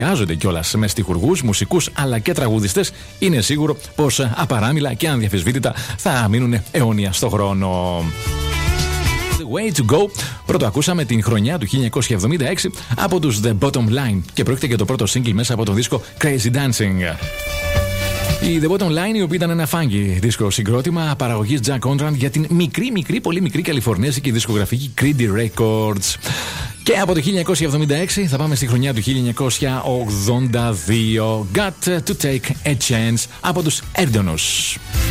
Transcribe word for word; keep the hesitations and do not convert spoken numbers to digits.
Χρειάζονται κιόλας με στιχουργούς, μουσικούς αλλά και τραγουδιστές. Είναι σίγουρο πως απαράμιλα και ανδιαφυσβήτητα θα μείνουν αιώνια στο χρόνο. Way to go. Πρώτο ακούσαμε την χρονιά του χίλια εννιακόσια εβδομήντα έξι από τους The Bottom Line και πρόκειται για το πρώτο single μέσα από το δίσκο Crazy Dancing. Οι The Bottom Line, οι οποίοι ήταν ένα funky δίσκο συγκρότημα παραγωγής Jack Ondran για την μικρή, μικρή, πολύ μικρή καλιφορνέζικη δισκογραφική Creedy Records. Και από το χίλια εννιακόσια εβδομήντα έξι θα πάμε στη χρονιά του χίλια εννιακόσια ογδόντα δύο. Got to take a chance από τους Erdonos.